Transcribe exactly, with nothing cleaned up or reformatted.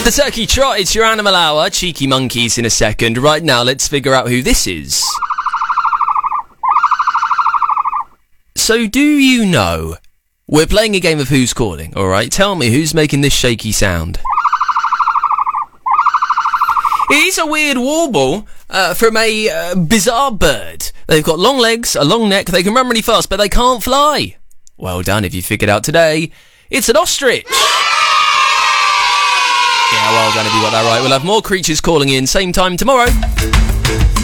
The Turkey Trot, it's your animal hour. Cheeky monkeys in a second. Right now, let's figure out who this is. So, do you know? We're playing a game of Who's Calling, alright? Tell me, who's making this shaky sound? It is a weird warble uh, from a uh, bizarre bird. They've got long legs, a long neck, they can run really fast, but they can't fly. Well done if you figured out today. It's an ostrich. Yeah, well done if you got that right. We'll have more creatures calling in, same time tomorrow.